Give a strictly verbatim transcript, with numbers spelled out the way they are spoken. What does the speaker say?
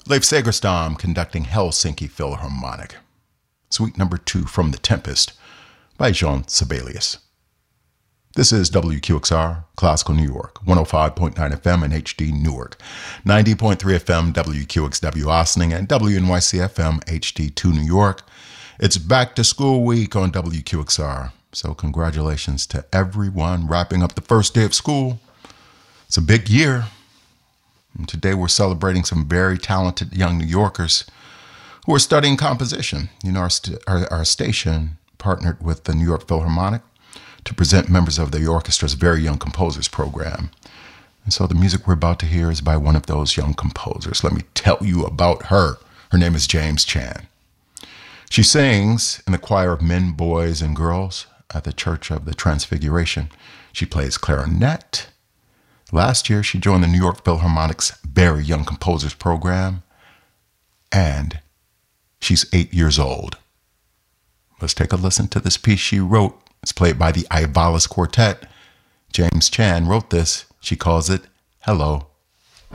Leif Segerstam conducting Helsinki Philharmonic. Suite number two from The Tempest by Jean Sibelius. This is W Q X R, Classical New York, one oh five point nine F M and H D Newark, ninety point three F M W Q X W Ossining, and W N Y C F M H D two New York. It's back to school week on W Q X R, so congratulations to everyone wrapping up the first day of school. It's a big year. And today we're celebrating some very talented young New Yorkers who are studying composition. You know, our, st- our, our station partnered with the New York Philharmonic to present members of the orchestra's Very Young Composers program. And so the music we're about to hear is by one of those young composers. Let me tell you about her. Her name is James Chan. She sings in the choir of men, boys, and girls at the Church of the Transfiguration. She plays clarinet. Last year, she joined the New York Philharmonic's Very Young Composers program, and she's eight years old. Let's take a listen to this piece she wrote. It's played by the Ivalis Quartet. James Chan wrote this. She calls it Hello,